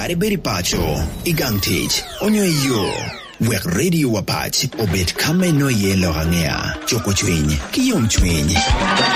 Kare beri pacho, igang tich, onyo iyo. Wek radio wapach, obet kame no yelo hangea. Choko chwiny, kiyom chwiny.